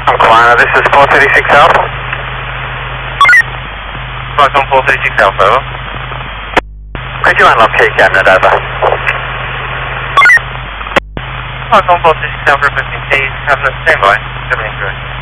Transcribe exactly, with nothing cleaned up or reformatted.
I'm Kalana, this is four thirty-six Alpha. Falcon four thirty-six Alpha, over. Could you unlock key cabinet, over? Falcon four thirty-six Alpha, fifteen T, cabinet standby, everything good.